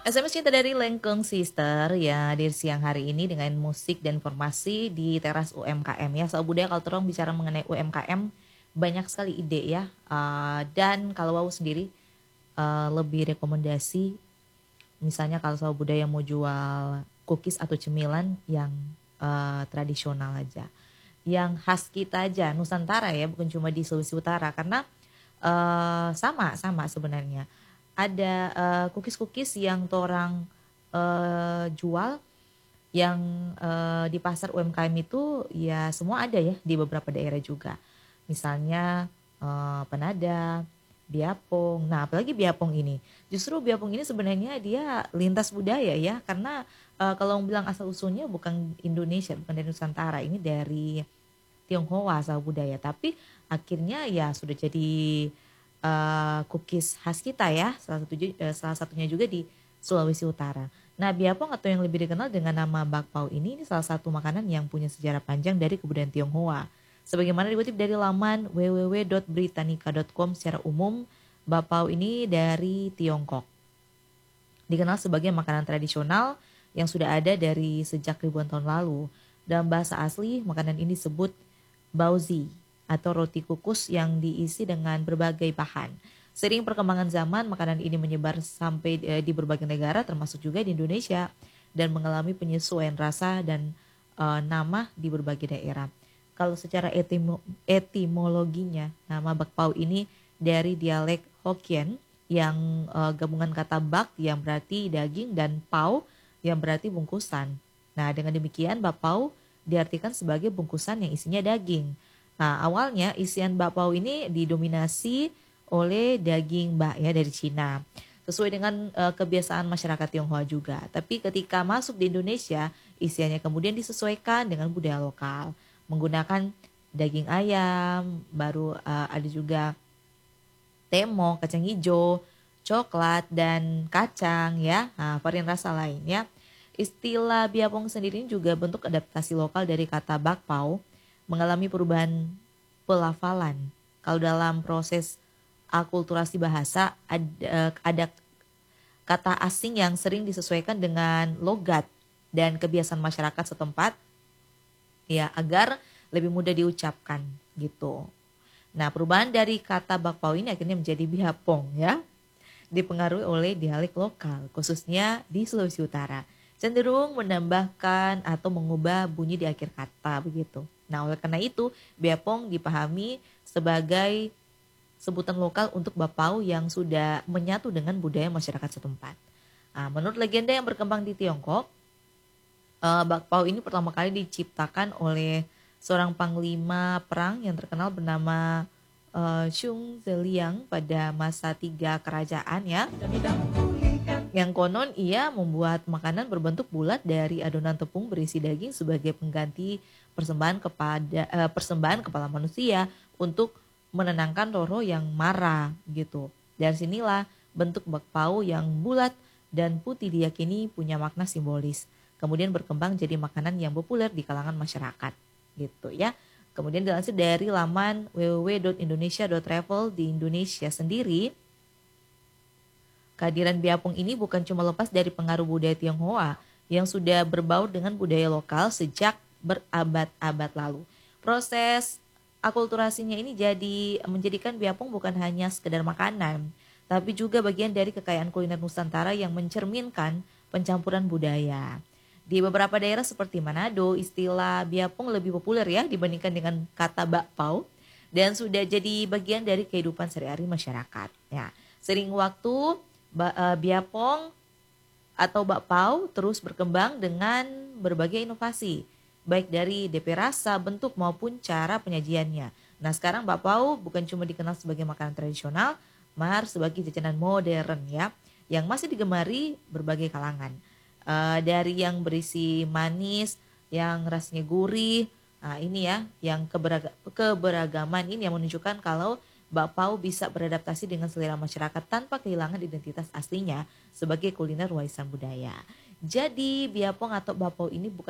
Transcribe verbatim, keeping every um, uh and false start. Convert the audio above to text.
S M S cinta dari Lengkeng Sister ya di siang hari ini dengan musik dan informasi di teras U M K M ya. Soal budaya kalau terong bicara mengenai U M K M banyak sekali ide ya. Uh, dan kalau Wow sendiri uh, lebih rekomendasi misalnya kalau soal budaya mau jual cookies atau cemilan yang uh, tradisional aja. Yang khas kita aja Nusantara ya, bukan cuma di Sulawesi Utara karena uh, sama sama sebenarnya ada uh, cookies-cookies yang orang uh, jual yang uh, di pasar U M K M itu ya semua ada ya di beberapa daerah juga. Misalnya uh, Penada, Biapong. Nah, apalagi Biapong ini. Justru Biapong ini sebenarnya dia lintas budaya ya karena uh, kalau bilang asal usulnya bukan Indonesia, bukan dari Nusantara, ini dari Tionghoa asal budaya, tapi akhirnya ya sudah jadi uh, cookies khas kita ya, salah satu uh, salah satunya juga di Sulawesi Utara. Nah, Biapong atau yang lebih dikenal dengan nama bakpao ini, ini salah satu makanan yang punya sejarah panjang dari kebudayaan Tionghoa. Sebagaimana dikutip dari laman w w w dot britannica dot com secara umum, bakpao ini dari Tiongkok. Dikenal sebagai makanan tradisional yang sudah ada dari sejak ribuan tahun lalu. Dalam bahasa asli, makanan ini disebut baozi atau roti kukus yang diisi dengan berbagai bahan. Seiring perkembangan zaman, makanan ini menyebar sampai di berbagai negara termasuk juga di Indonesia dan mengalami penyesuaian rasa dan uh, nama di berbagai daerah. Kalau secara etimo, etimologinya, nama bakpao ini dari dialek Hokkien yang uh, gabungan kata bak yang berarti daging dan pao yang berarti bungkusan. Nah, dengan demikian bakpao diartikan sebagai bungkusan yang isinya daging. Nah, awalnya isian bakpao ini didominasi oleh daging bak ya dari Cina. Sesuai dengan uh, kebiasaan masyarakat Tionghoa juga. Tapi ketika masuk di Indonesia, isiannya kemudian disesuaikan dengan budaya lokal. Menggunakan daging ayam, baru uh, ada juga temok, kacang hijau, coklat, dan kacang ya. Nah, varian rasa lain ya. Istilah biapong sendiri juga bentuk adaptasi lokal dari kata bakpao, mengalami perubahan pelafalan. Kalau dalam proses akulturasi bahasa ada, ada kata asing yang sering disesuaikan dengan logat dan kebiasaan masyarakat setempat ya agar lebih mudah diucapkan gitu. Nah, perubahan dari kata bakpao ini akhirnya menjadi biapong ya, dipengaruhi oleh dialek lokal khususnya di Sulawesi Utara. Cenderung menambahkan atau mengubah bunyi di akhir kata begitu. Nah, oleh karena itu biapong dipahami sebagai sebutan lokal untuk bakpao yang sudah menyatu dengan budaya masyarakat setempat. Nah, menurut legenda yang berkembang di Tiongkok, uh, bakpao ini pertama kali diciptakan oleh seorang panglima perang yang terkenal bernama uh, Shung Zeliang pada masa tiga kerajaan ya. Yang konon ia membuat makanan berbentuk bulat dari adonan tepung berisi daging sebagai pengganti persembahan kepada uh, persembahan kepala manusia untuk menenangkan roh-roh yang marah gitu. Dari sinilah bentuk bakpao yang bulat dan putih diyakini punya makna simbolis. Kemudian berkembang jadi makanan yang populer di kalangan masyarakat gitu ya. Kemudian dilansir dari laman w w w dot indonesia dot travel di Indonesia sendiri, kehadiran biapong ini bukan cuma lepas dari pengaruh budaya Tionghoa yang sudah berbaur dengan budaya lokal sejak berabad-abad lalu. Proses akulturasinya ini jadi menjadikan biapong bukan hanya sekedar makanan, tapi juga bagian dari kekayaan kuliner Nusantara yang mencerminkan pencampuran budaya. Di beberapa daerah seperti Manado, istilah biapong lebih populer ya dibandingkan dengan kata bakpao dan sudah jadi bagian dari kehidupan sehari-hari masyarakat. Ya, sering waktu biapong atau bakpao terus berkembang dengan berbagai inovasi, baik dari D P rasa, bentuk maupun cara penyajiannya. Nah, sekarang bakpao bukan cuma dikenal sebagai makanan tradisional, mar sebagai jajanan modern ya, yang masih digemari berbagai kalangan. Uh, dari yang berisi manis, yang rasanya gurih, nah ini ya, yang keberaga, keberagaman ini yang menunjukkan kalau bakpao bisa beradaptasi dengan selera masyarakat tanpa kehilangan identitas aslinya sebagai kuliner warisan budaya. Jadi biapong atau bakpao ini bukan